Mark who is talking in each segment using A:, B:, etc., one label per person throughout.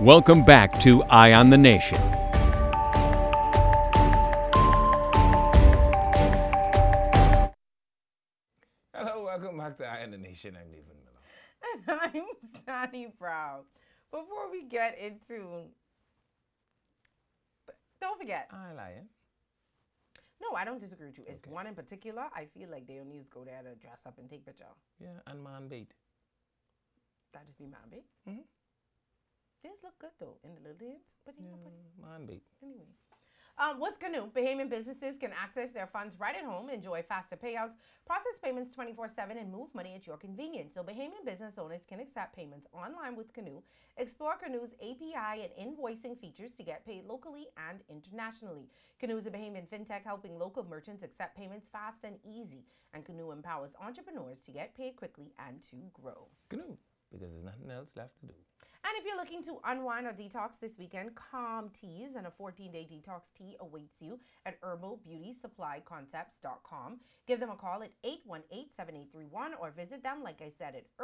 A: Welcome back to Eye on the Nation.
B: Hello, welcome back to Eye on the Nation. I'm Nathan Miller.
C: And I'm Sonny Brown. Before we get into... Don't forget.
B: I lying.
C: No, I don't disagree with you. It's
B: Okay.
C: one in particular. I feel like they need to go there to dress up and take picture.
B: Yeah, and man bait.
C: That just be my bait.
B: Mhm.
C: These look good though in the little dance, but you know, but
B: Man bait.
C: anyway. With Canoe, Bahamian businesses can access their funds right at home, enjoy faster payouts, process payments 24/7, and move money at your convenience. So Bahamian business owners can accept payments online with Canoe. Explore Canoe's API and invoicing features to get paid locally and internationally. Canoe is a Bahamian fintech helping local merchants accept payments fast and easy. And Canoe empowers entrepreneurs to get paid quickly and to grow.
B: Canoe, because there's nothing else left to do.
C: And if you're looking to unwind or detox this weekend, Calm Teas and a 14-day detox tea awaits you at herbalbeautysupplyconcepts.com. Give them a call at 818-7831 or visit them, like I said, at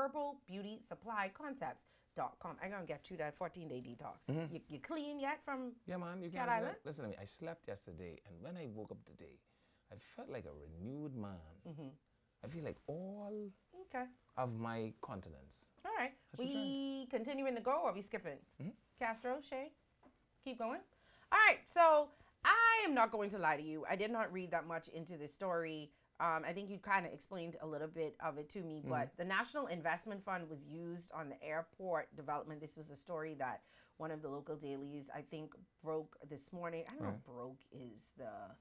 C: herbalbeautysupplyconcepts.com. I'm going to get you that 14-day detox.
B: Mhm.
C: You clean yet from...
B: Yeah, man, you
C: Cat
B: can't.
C: Island?
B: Listen to me. I slept yesterday, and when I woke up today, I felt like a renewed man.
C: Mm-hmm.
B: I feel like all
C: Okay.
B: of my continents.
C: All right.
B: That's the
C: We continuing to go or are we skipping?
B: Mhm.
C: Castro, Shay, keep going. All right. So I am not going to lie to you. I did not read that much into this story. I think you kind of explained a little bit of it to me, but the National Investment Fund was used on the airport development. This was a story that one of the local dailies, I think, broke this morning. I don't know if broke is the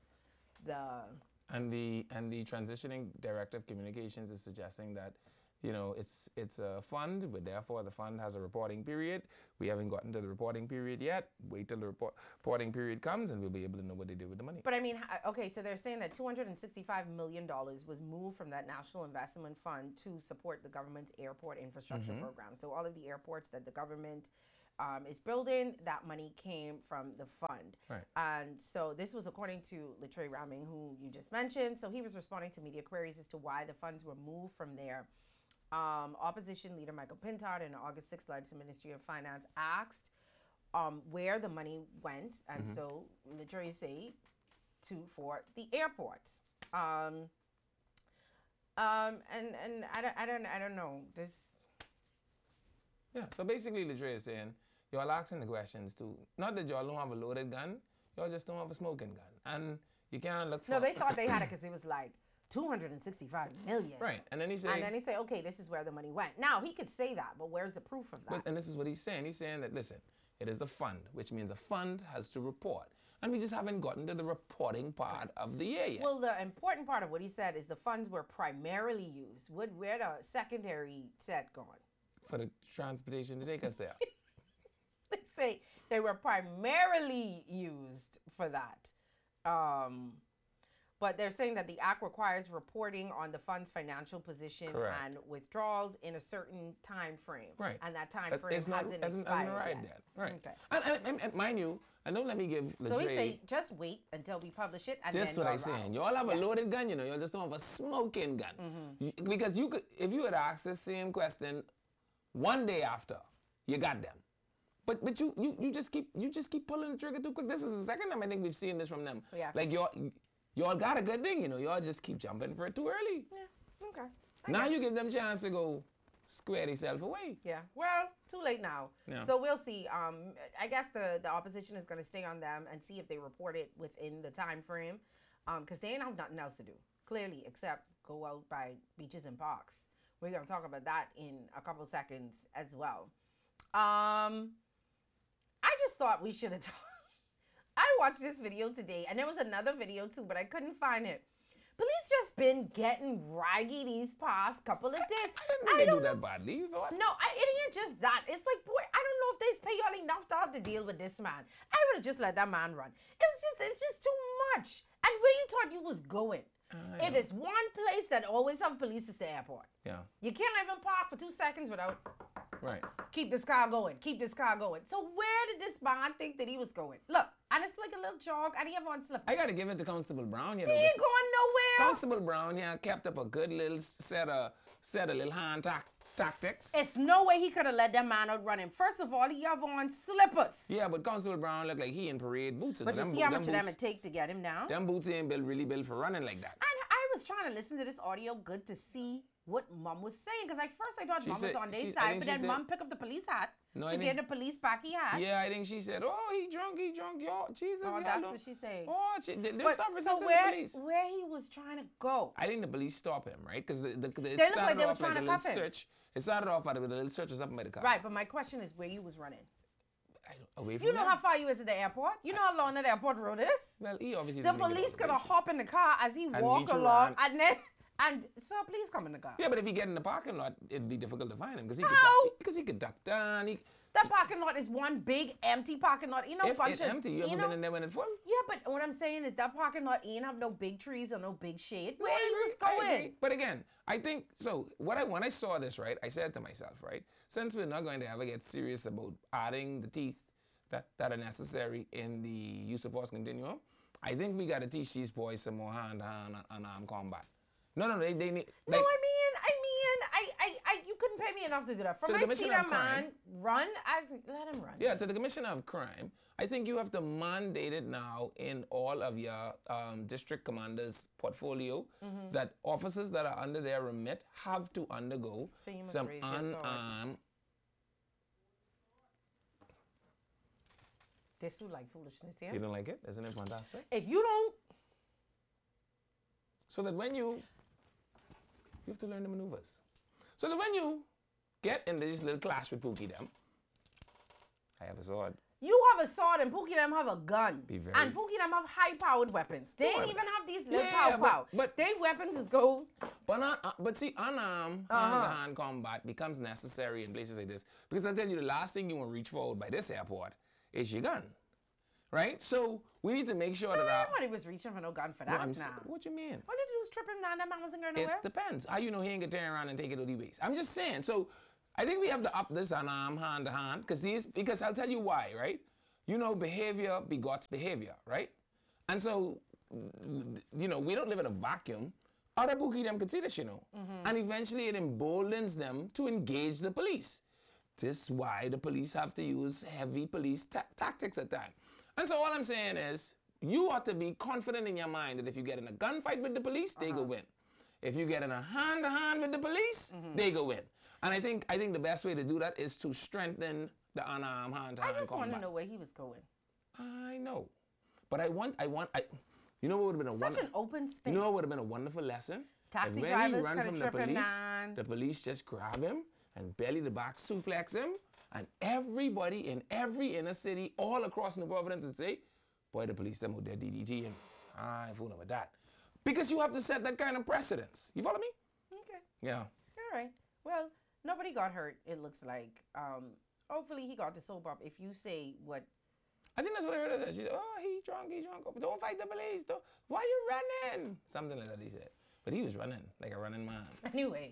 B: And the transitioning director of communications is suggesting that, you know, it's a fund, but therefore the fund has a reporting period. We haven't gotten to the reporting period yet. Wait till the reporting period comes, and we'll be able to know what they did with the money.
C: But I mean, okay, so they're saying that $265 million was moved from that National Investment Fund to support the government's airport infrastructure program. So all of the airports that the government is building, that money came from the fund.
B: Right.
C: And so this was according to Latrey Ramming, who you just mentioned. So he was responding to media queries as to why the funds were moved from there. Opposition leader Michael Pintard in an August 6th letter to Ministry of Finance asked where the money went, and so Latrey say for the airports. And I don't know this.
B: Yeah, so basically Ladre is saying, y'all asking the questions too. Not that y'all don't have a loaded gun, y'all just don't have a smoking gun. And you can't look for...
C: No, they thought they had it because it was like 265 million.
B: Right, and then he said...
C: And then he said, okay, this is where the money went. Now, he could say that, but where's the proof of that?
B: And this is what he's saying. He's saying that, listen, it is a fund, which means a fund has to report. And we just haven't gotten to the reporting part of the year yet.
C: Well, the important part of what he said is the funds were primarily used. Where the secondary set gone?
B: For the transportation to take us there.
C: They say they were primarily used for that. But they're saying that the act requires reporting on the fund's financial position and withdrawals in a certain time frame.
B: Right.
C: And that time frame
B: hasn't arrived yet. Right.
C: Okay.
B: And mind you, and don't let me give Ladre...
C: So we say just wait until we publish it and
B: That's
C: then
B: what I'm saying. Y'all have a loaded gun, you know. Y'all just don't have a smoking gun. Because you could, if you had asked the same question one day after, you got them. But you just keep pulling the trigger too quick. This is the second time I think we've seen this from them.
C: Yeah.
B: Like y'all got a good thing, you know. Y'all just keep jumping for it too early.
C: Yeah. Okay.
B: Now you give them chance to go square themselves away.
C: Yeah. Well, too late now.
B: Yeah.
C: So we'll see. I guess the opposition is going to stay on them and see if they report it within the time frame, because they ain't have nothing else to do clearly except go out by beaches and parks. We're going to talk about that in a couple seconds as well. I just thought we should have talked. I watched this video today, and there was another video too, but I couldn't find it. Police just been getting raggy these past couple of days.
B: I didn't do that badly, you thought?
C: No, it ain't just that. It's like, boy, I don't know if they pay y'all enough to have to deal with this man. I would have just let that man run. It's just too much. And where you thought you was going? If it's one place that always have police, it's the airport.
B: Yeah.
C: You can't even park for 2 seconds without
B: Right.
C: keep this car going. So where did this man think that he was going? Look, and it's like a little jog, and he have on slippers.
B: I got to give it to Constable Brown, you
C: He
B: know.
C: ain't going nowhere.
B: Constable Brown here kept up a good little set of little hand tactics.
C: It's no way he could have let that man out running. First of all, he have on slippers.
B: Yeah, but Constable Brown looked like he in parade boots.
C: But you see how much of them it take to get him down?
B: Them boots ain't really built for running like that.
C: And I was trying to listen to this audio good to see what Mom was saying. Because at first I thought Mom was on their side. But then Mom picked up the police hat to get the police Packy hat.
B: Yeah, I think she said, oh, he drunk, yo. Jesus,
C: oh, that's what she said.
B: Oh, they stop resisting the police.
C: Where he was trying to go?
B: I think the police stopped him, right? Because
C: they looked like they was trying to cuff him.
B: Search. It started off with a little search or something by the car.
C: Right, but my question is where you was running.
B: Away from
C: you know how far you is to the airport? You know how long the airport road is?
B: Well, he obviously
C: the police could have hop in the car as he walk along and sir, please come in the car.
B: Yeah, but if he get in the parking lot, it'd be difficult to find him because he could duck down.
C: That parking lot is one big empty parking lot.
B: If it's empty, you ever been in there when it's full?
C: Yeah, but what I'm saying is that parking lot ain't have no big trees or no big shade. Where he was going?
B: But again, I think so. When I saw this, right, I said to myself, right, since we're not going to ever get serious about adding the teeth that are necessary in the use of force continuum, I think we got to teach these boys some more hand-to-hand and arm combat. No, they need.
C: No, I mean, you couldn't pay me enough to do that. From I see that man run, let him run.
B: Yeah, to the Commissioner of Crime, I think you have to mandate it now in all of your district commanders' portfolio that officers that are under their remit have to undergo some unarmed.
C: This would like foolishness, yeah?
B: You don't like it? Isn't it fantastic?
C: If you don't.
B: So that when you have to learn the maneuvers. So that when you get in this little clash with Pookie them, I have a sword.
C: You have a sword and Pookie them have a gun. And Pookie them have high-powered weapons. They ain't even have these little pow-pow. But their weapons is gold.
B: But see, unarmed hand-to-hand combat becomes necessary in places like this. Because I tell you, the last thing you want to reach forward by this airport is your gun. Right? So we need to make sure that
C: nobody was reaching for no gun for that.
B: What you mean?
C: All they do is trip him down. That man wasn't going nowhere.
B: It depends. How you know he ain't gonna turn around and take it to the base? I'm just saying. So I think we have to up this unarmed hand to hand because I'll tell you why, right? You know, behavior begots behavior, right? And so, you know, we don't live in a vacuum. Other Pookie them could see this, you know. And eventually it emboldens them to engage the police. This is why the police have to use heavy police tactics at times. And so all I'm saying is, you ought to be confident in your mind that if you get in a gunfight with the police, they go win. If you get in a hand-to-hand with the police, they go win. And I think the best way to do that is to strengthen the unarmed hand-to-hand combat.
C: I just want to know where he was going.
B: I know. But you know what would have been
C: such an open space.
B: You know what would have been a wonderful lesson?
C: Taxi drivers
B: run from the police,
C: the
B: police just grab him and belly to back suplex him. And everybody in every inner city all across New Providence would say, boy, the police them with their DDT and I ain't fooling with that. Because you have to set that kind of precedence. You follow me?
C: Okay.
B: Yeah.
C: All right. Well, nobody got hurt, it looks like. Hopefully he got the soap up. If you say what...
B: I think that's what I heard of that. She said, oh, he drunk. Don't fight the police. Why you running? Something like that he said. But he was running like a running man.
C: Anyway,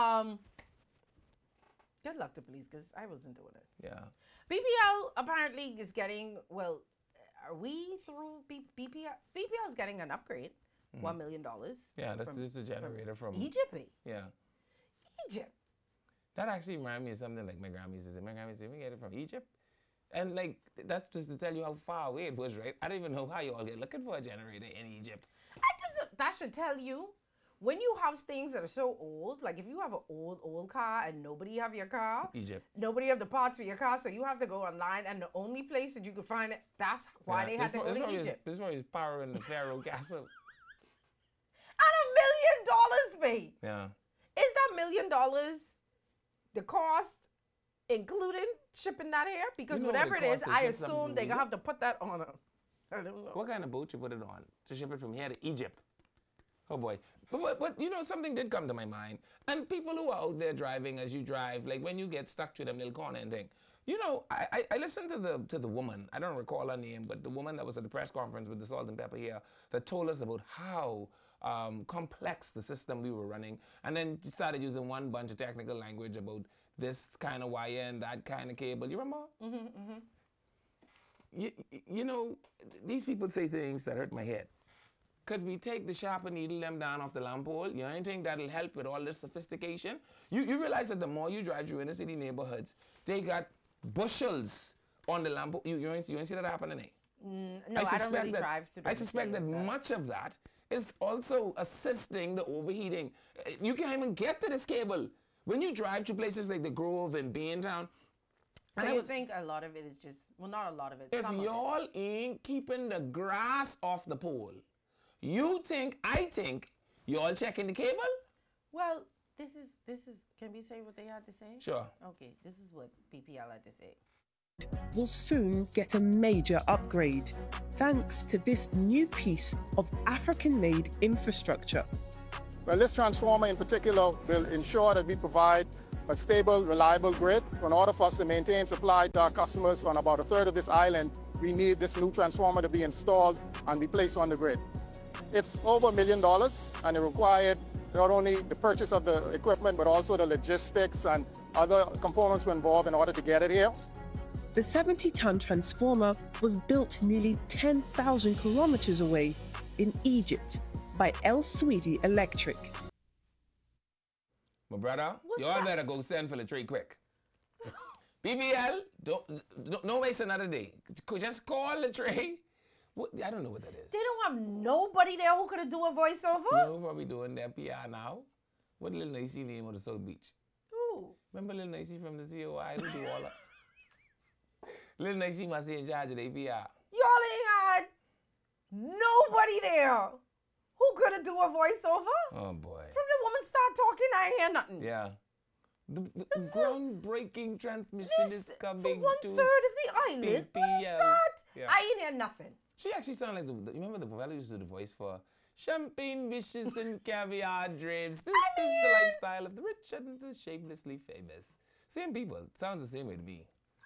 C: good luck to police because I wasn't doing it.
B: Yeah.
C: BPL apparently is getting, well, are we through BPL? BPL is getting an upgrade, $1 million.
B: Yeah, that's the generator from
C: Egypt.
B: Yeah.
C: Egypt.
B: That actually reminds me of something like my grandma used to say. My grandma used to say, we get it from Egypt. And like, that's just to tell you how far away it was, right? I don't even know how you all get looking for a generator in Egypt.
C: That should tell you. When you have things that are so old, like if you have an old car and nobody have your car,
B: Egypt,
C: nobody have the parts for your car, so you have to go online, and the only place that you could find it, that's why they had to go to Egypt.
B: This one is power in the Pharaoh castle.
C: And $1 million, babe.
B: Yeah.
C: Is that $1 million the cost, including shipping that here? Because whatever it is, I assume they're gonna have to put that on I don't know.
B: What kind of boat you put it on to ship it from here to Egypt? Oh boy. But you know, something did come to my mind. And people who are out there driving as you drive, like when you get stuck to them little corner and thing. You know, I listened to the woman, I don't recall her name, but the woman that was at the press conference with the salt and pepper here that told us about how complex the system we were running. And then started using one bunch of technical language about this kind of wire and that kind of cable. You remember? You know, these people say things that hurt my head. could we take the sharper needle them down off the lamp pole? You don't think that'll help with all this sophistication? You realize that the more you drive through inner city neighborhoods, they got bushels on the lamp pole. You ain't see that happening, eh?
C: No, I don't really drive through.
B: I suspect that much of that is also assisting the overheating. You can't even get to this cable. When you drive to places like the Grove and Baintown,
C: So you think a lot of it is just, well, not a lot of it.
B: if y'all ain't keeping the grass off the pole, I think y'all checking the cable?
C: Well, this is. Can we say what they had to say?
B: Sure.
C: Okay, this is what PPL had to say.
D: Will soon get a major upgrade thanks to this new piece of African-made infrastructure.
E: Well, this transformer in particular will ensure that we provide a stable, reliable grid. In order for us to maintain supply to our customers on about a third of this island, we need this new transformer to be installed and be placed on the grid. It's over $1 million, and it required not only the purchase of the equipment, but also the logistics and other components were involved in order to get it here.
D: The 70-ton transformer was built nearly 10,000 kilometers away in Egypt by El Swedi Electric.
B: My brother,
C: What's
B: y'all
C: that?
B: better go send for the tree quick. BBL, don't waste another day. Just call the tray. I don't know what that is.
C: They don't have nobody there who could do a voiceover.
B: You know who probably doing their PR now? What Lil Nicey name of the South Beach?
C: Ooh.
B: Remember Lil Nicey from the COI who do all that? Lil Nicey must be in charge of the PR.
C: Y'all ain't had nobody there who could do a voiceover.
B: Oh boy.
C: From the woman start talking, I ain't hear nothing.
B: Yeah. The groundbreaking transmission is
C: For
B: coming
C: 1/3
B: to
C: of the island. What is
B: PPL.
C: that?
B: Yeah.
C: I ain't hear nothing.
B: She actually sounded like you remember the Vovella used to do the voice for champagne wishes and caviar dreams. This is the lifestyle of the rich and the shamelessly famous. Same people. Sounds the same way to me.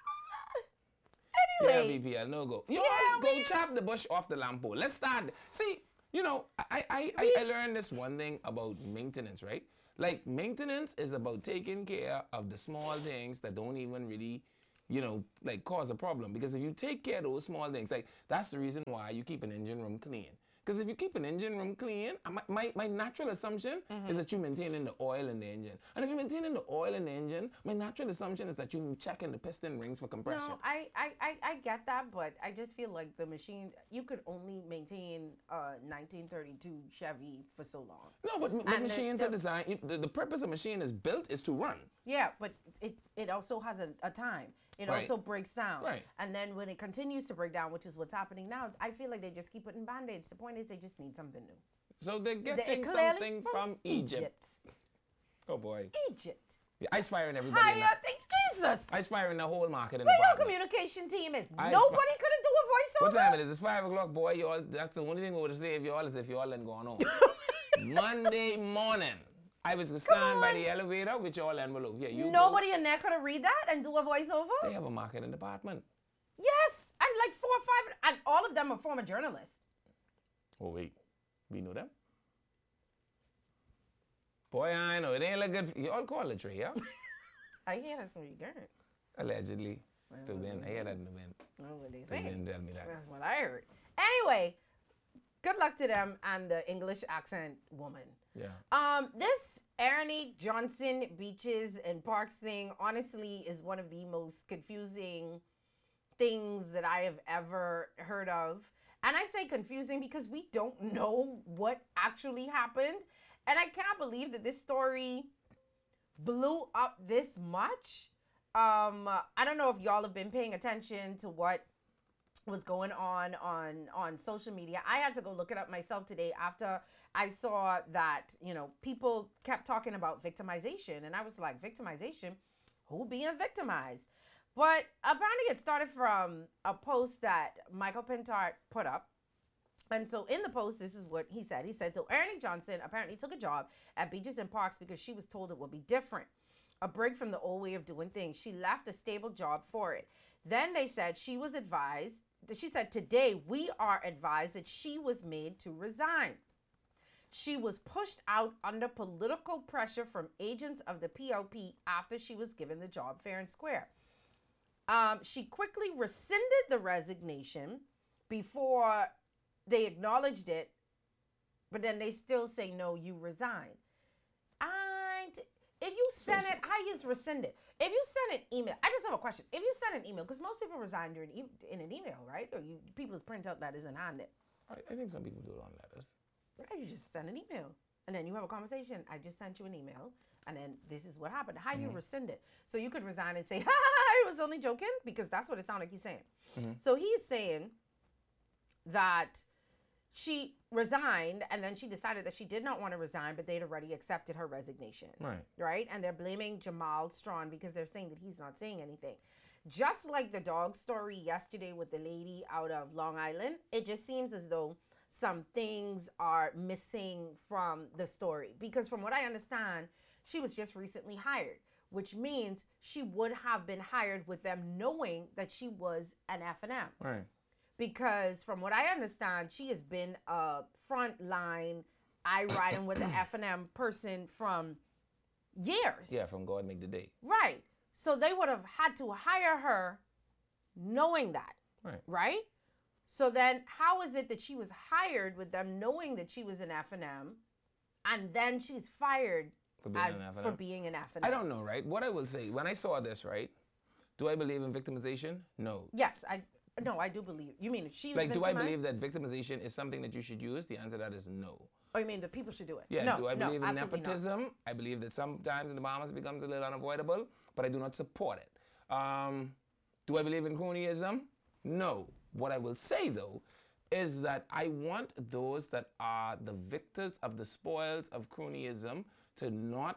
C: Anyway.
B: Yeah, BPL, no go. Yo,
C: Yeah,
B: go chop the bush off the lamp pole. Let's start. See, you know, I learned this one thing about maintenance, right? Like, maintenance is about taking care of the small things that don't even really, you know, like cause a problem. Because if you take care of those small things, like, that's the reason why you keep an engine room clean. Because if you keep an engine room clean, my natural assumption is that you're maintaining the oil in the engine. And if you're maintaining the oil in the engine, my natural assumption is that you're checking the piston rings for compression.
C: No, I get that, but I just feel like the machine, you could only maintain a 1932 Chevy for so long.
B: No, but
C: And
B: machines are designed, the purpose of machine is built is to run.
C: Yeah, but it also has a time. It
B: Right.
C: also breaks down.
B: Right.
C: And then when it continues to break down, which is what's happening now, I feel like they just keep putting Band-Aids. The point is they just need something new.
B: So they're
C: They're
B: getting
C: clearly
B: something from Egypt. Oh boy.
C: Egypt.
B: The ice firing everybody. in
C: Hiya,
B: the,
C: Jesus.
B: ice firing the whole market in
C: Where
B: the
C: your
B: department.
C: communication team is?
B: I
C: Nobody
B: sp-
C: could do a voiceover?
B: What time it is? It's 5 o'clock, boy. Y'all, that's the only thing we would save y'all is if y'all ain't going home. Monday morning. I was standing by the elevator with y'all envelope. Yeah, you
C: Nobody in there could have read that and do a voiceover?
B: Go. They have a marketing department.
C: Yes. And like 4 or 5, and all of them are former journalists.
B: Oh, wait. We know them? Boy, I know. It ain't look good. Y'all call it tree, yeah?
C: I hear that's what you got.
B: Allegedly. To then, I hear that in the wind.
C: That's what they
B: To
C: say.
B: then tell me that.
C: That's what I heard. Anyway, good luck to them and the English accent woman.
B: Yeah.
C: This Ernie Johnson beaches and parks thing honestly is one of the most confusing things that I have ever heard of. And I say confusing because we don't know what actually happened. And I can't believe that this story blew up this much. I don't know if y'all have been paying attention to what was going on social media. I had to go look it up myself today after I saw that, you know, people kept talking about victimization. And I was like, victimization? Who being victimized? But apparently it started from a post that Michael Pintard put up. And so in the post, this is what he said. He said, so Ernie Johnson apparently took a job at Beaches and Parks because she was told it would be different. A break from the old way of doing things. She left a stable job for it. Then they said she was advised, she said, today we are advised that she was made to resign. She was pushed out under political pressure from agents of the PLP after she was given the job fair and square. She quickly rescinded the resignation before they acknowledged it but then they still say, no, you resign. And if you send it, I just rescind it. If you send an email, I just have a question. If you send an email, because most people resign in an email, right? Or people just print out letters and hand it.
B: I think some people do it on letters.
C: Right, you just send an email. And then you have a conversation. I just sent you an email. And then this is what happened. How do you rescind it? So you could resign and say, ha, I was only joking, because that's what it sounded like he's saying. So he's saying that she resigned, and then she decided that she did not want to resign, but they'd already accepted her resignation. Right? And they're blaming Jamal Strawn because they're saying that he's not saying anything. Just like the dog story yesterday with the lady out of Long Island, it just seems as though some things are missing from the story. Because from what I understand, she was just recently hired, which means she would have been hired with them knowing that she was an F&M.
B: Right.
C: Because from what I understand, she has been a frontline, I riding with the F&M person from years.
B: Yeah, from God Make the Day.
C: Right. So they would have had to hire her knowing that. Right? So then how is it that she was hired with them knowing that she was an F&M, and then she's fired for being an F&M?
B: I don't know, right? What I will say, when I saw this, right, do I believe in victimization? No.
C: Yes, I do believe. You mean if she was
B: do I
C: victimized?
B: believe that victimization is something that you should use? The answer to that is no.
C: Oh, you mean the people should do it?
B: Yeah,
C: no,
B: do I believe in
C: absolutely
B: nepotism?
C: not.
B: I believe that sometimes in the Bahamas it becomes a little unavoidable, but I do not support it. Do I believe in cronyism? No. What I will say, though, is that I want those that are the victors of the spoils of cronyism to not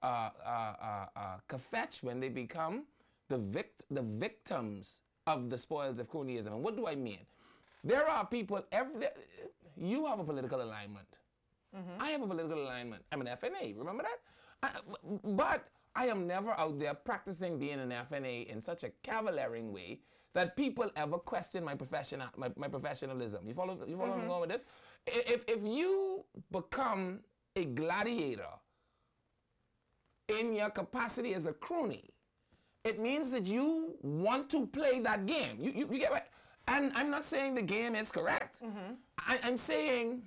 B: kvetch when they become the victims of the spoils of cronyism. And what do I mean? There are people, you have a political alignment. I have a political alignment. I'm an FNA, remember that? But I am never out there practicing being an FNA in such a cavaliering way that people ever question my professionalism. You follow where I'm going with this? If you become a gladiator in your capacity as a crony, it means that you want to play that game. You get what? And I'm not saying the game is correct. I'm saying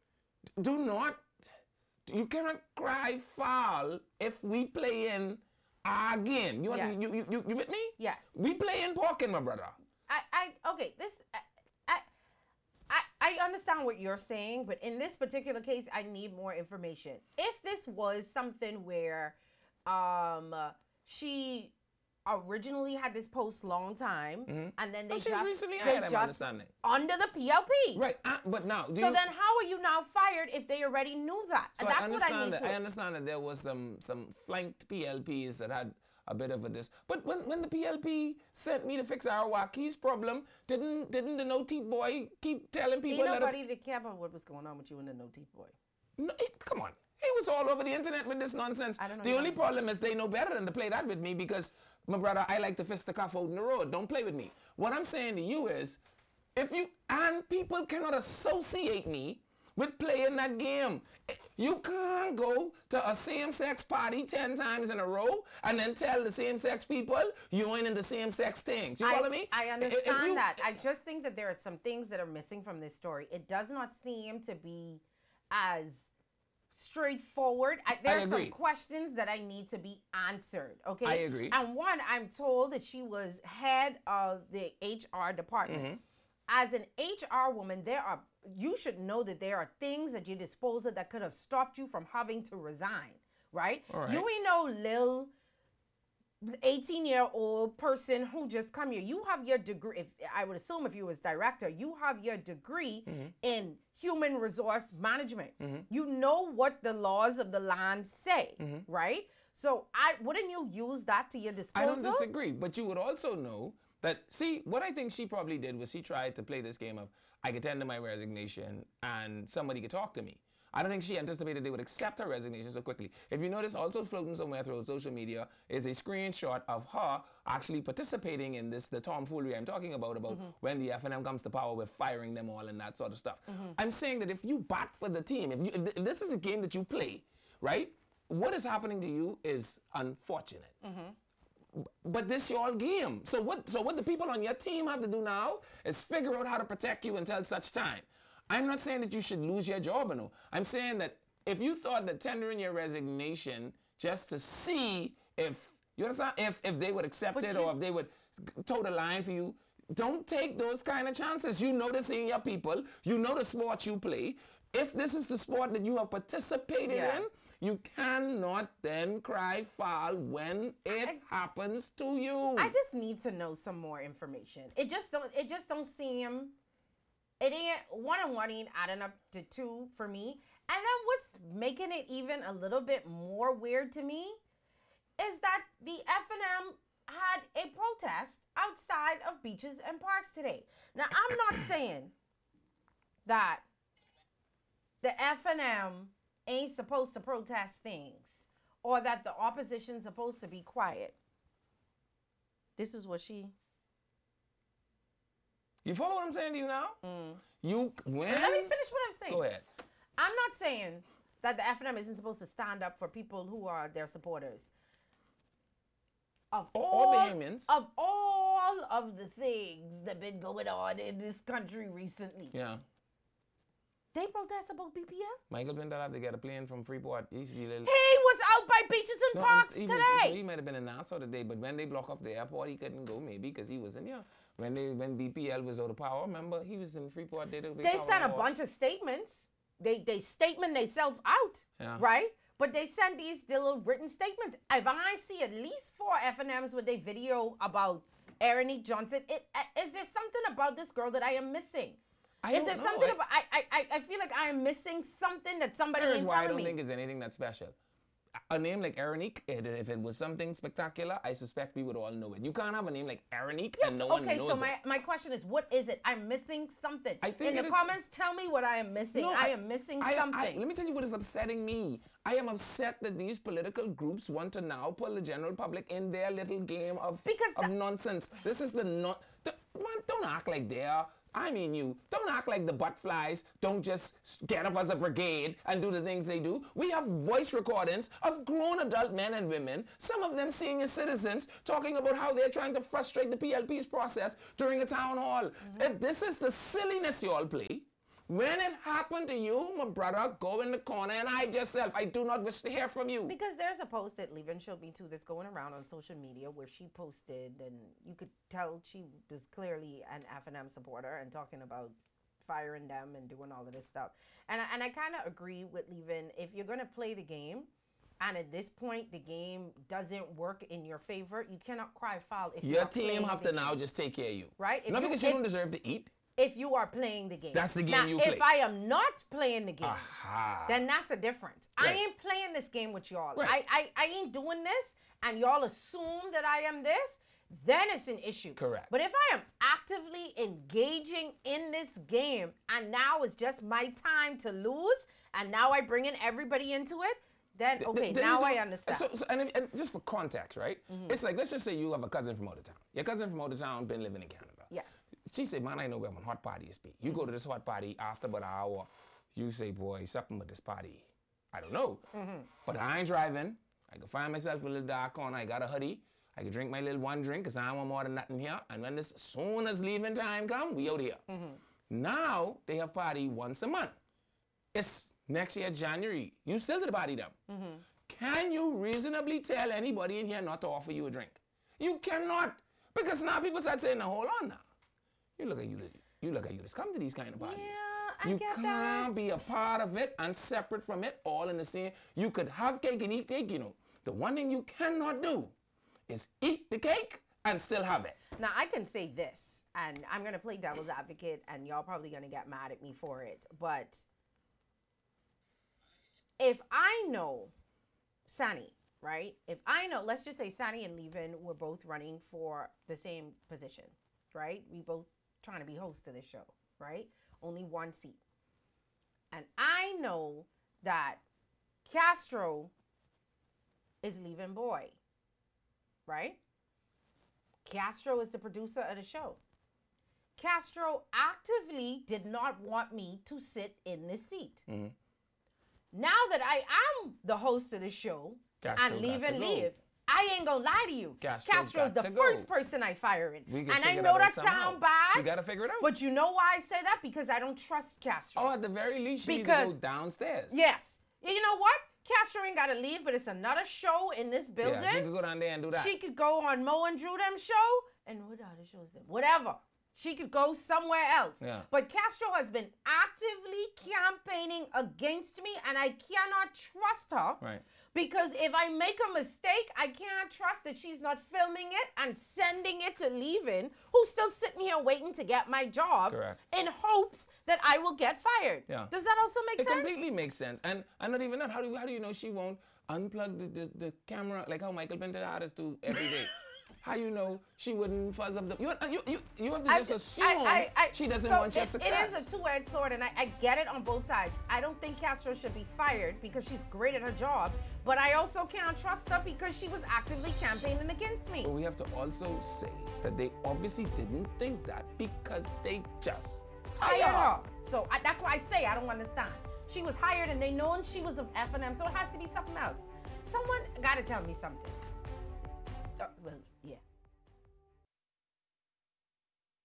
B: you cannot cry foul if we play in our game. You with me?
C: Yes.
B: We play in poking, my brother.
C: I understand what you're saying, but in this particular case, I need more information. If this was something where she originally had this post long time, and then they just under the PLP.
B: Right, but now...
C: So then how are you now fired if they already knew that?
B: So
C: and that's what I need to...
B: I understand that there was some flanked PLPs that had a bit of a this. But when the PLP sent me to fix our Waukes's problem, didn't the no-teeth boy keep telling people...
C: Ain't nobody that care about what was going on with you and the no-teeth boy.
B: No, come on. He was all over the internet with this nonsense.
C: I don't know.
B: The only problem is they know better than to play that with me because, my brother, I like to fist the cuff out in the road. Don't play with me. What I'm saying to you is, people cannot associate me with playing that game. You can't go to a same-sex party 10 times in a row and then tell the same-sex people you ain't in the same-sex things. You follow me?
C: I understand that. I just think that there are some things that are missing from this story. It does not seem to be as straightforward. There are some questions that I need to be answered. Okay,
B: I agree.
C: And one, I'm told that she was head of the HR department. As an HR woman, you should know that there are things at your disposal that could have stopped you from having to resign. Right? You ain't no little 18-year-old person who just come here. You have your degree. I would assume if you was director, you have your degree in human resource management. You know what the laws of the land say, right? So wouldn't you use that to your disposal?
B: I don't disagree, but you would also know that, see, what I think she probably did was she tried to play this game of, I could tender my resignation and somebody could talk to me. I don't think she anticipated they would accept her resignation so quickly. If you notice, also floating somewhere through social media is a screenshot of her actually participating in the tomfoolery I'm talking about when the FNM comes to power, we're firing them all and that sort of stuff. I'm saying that if you bat for the team, if this is a game that you play, right, what is happening to you is unfortunate. But this your game. So what the people on your team have to do now is figure out how to protect you until such time. I'm not saying that you should lose your job, no. I'm saying that if you thought that tendering your resignation just to see if, you understand, if they would accept it or if they would toe the line for you, don't take those kind of chances. You know the senior people. You know the sport you play. If this is the sport that you have participated in, you cannot then cry foul when it happens to you.
C: I just need to know some more information. It just don't seem. It ain't 1 and 1 ain't adding up to 2 for me. And then what's making it even a little bit more weird to me is that the F&M had a protest outside of beaches and parks today. Now, I'm not saying that the F&M ain't supposed to protest things or that the opposition's supposed to be quiet. This is what she...
B: You follow what I'm saying to you now?
C: Let me finish what I'm saying.
B: Go ahead.
C: I'm not saying that the F&M isn't supposed to stand up for people who are their supporters. Of all of the things that been going on in this country recently.
B: Yeah.
C: They protest about BPL?
B: Michael Bindal had to get a plane from Freeport. He
C: was out by beaches and parks today.
B: He might have been in Nassau today, but when they block off the airport, he couldn't go, maybe because he wasn't here. When BPL was out of power, remember, he was in Freeport. They
C: sent a bunch of statements. They statement themselves out, right? But they send these little written statements. If I see at least 4 F&Ms with a video about Ernie Johnson, is there something about this girl that I am missing? I feel like I am missing something that somebody ain't telling me.
B: Here's why I don't think it's anything that's special. A name like Eronique, if it was something spectacular, I suspect we would all know it. You can't have a name like Eronique and no one knows it.
C: Okay, so my question is, what is it? I'm missing something.
B: I think
C: in the comments, tell me what I am missing. I am missing something.
B: Let me tell you what is upsetting me. I am upset that these political groups want to now pull the general public in their little game of nonsense. This is don't act like they are. I mean you. Don't act like the buttflies don't just get up as a brigade and do the things they do. We have voice recordings of grown adult men and women, some of them senior citizens, talking about how they're trying to frustrate the PLP's process during a town hall. If this is the silliness you all play, when it happened to you, my brother, go in the corner and hide yourself. I do not wish to hear from you.
C: Because there's a post that Levin showed me too that's going around on social media where she posted, and you could tell she was clearly an F&M supporter and talking about firing them and doing all of this stuff. And I kind of agree with Levin. If you're going to play the game, and at this point the game doesn't work in your favor, you cannot cry foul. If
B: your team have to now just take care of you.
C: Right?
B: Not because you don't deserve to eat.
C: If you are playing the game.
B: That's the game you play.
C: If I am not playing the game, then that's a difference. Right. I ain't playing this game with y'all. Right. I ain't doing this, and y'all assume that I am this, then it's an issue.
B: Correct.
C: But if I am actively engaging in this game, and now it's just my time to lose, and now I bring in everybody into it, then, now I understand.
B: And just for context, right? It's like, let's just say you have a cousin from out of town. Your cousin from out of town been living in Canada.
C: Yes.
B: She said, man, I know where my hot parties be. You go to this hot party after about an hour. You say, boy, something with this party. I don't know. But I ain't driving. I can find myself a little dark corner. I got a hoodie. I can drink my little one drink because I don't want more than nothing here. And when as soon as leaving time come, we out here. Now, they have party once a month. It's next year, January. You still to the party them. Can you reasonably tell anybody in here not to offer you a drink? You cannot. Because now people start saying, now, hold on now. You look at you just come to these kind of parties.
C: Yeah,
B: you can't be a part of it and separate from it, all in the same. You could have cake and eat cake, you know. The one thing you cannot do is eat the cake and still have it.
C: Now, I can say this, and I'm going to play devil's advocate, and y'all probably going to get mad at me for it, but if I know Sani, right? If I know, let's just say Sani and Levin were both running for the same position, right? We both trying to be host to this show, right? Only one seat. And I know that Castro is Levin boy, right? Castro is the producer of the show. Castro actively did not want me to sit in this seat. Now that I am the host of the show, Castro and Levin leave, I ain't gonna lie to you. Castro's
B: got
C: the
B: to go.
C: first person I fired.
B: We can
C: And I
B: figure
C: know
B: out
C: that
B: somehow.
C: sound bad.
B: We gotta figure it out.
C: But you know why I say that? Because I don't trust Castro.
B: Oh, at the very least, she need to
C: Because-
B: go downstairs.
C: Yes. You know what? Castro ain't gotta leave, but it's another show in this building.
B: Yeah, she could go down there and do that.
C: She could go on Mo and Drew them show, and what other shows them? Whatever. She could go somewhere else.
B: Yeah.
C: But Castro has been actively campaigning against me, and I cannot trust her.
B: Right.
C: Because if I make a mistake, I can't trust that she's not filming it and sending it to Levin, who's still sitting here waiting to get my job.
B: Correct.
C: In hopes that I will get fired.
B: Yeah.
C: Does that also make
B: It
C: sense?
B: completely makes sense. And not even that. How do you know she won't unplug the camera like how Michael Pinter artists do every day? How you know she wouldn't fuzz up the... You have to just assume she doesn't want your success.
C: It is a two-edged sword, and I get it on both sides. I don't think Castro should be fired because she's great at her job, but I also can't trust her because she was actively campaigning against me.
B: But we have to also say that they obviously didn't think that because they just
C: Hired her. So that's why I say I don't understand. She was hired, and they known she was of F&M, so it has to be something else. Someone got to tell me something. Well, yeah.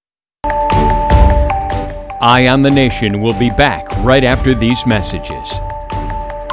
A: Eye on the Nation will be back right after these messages.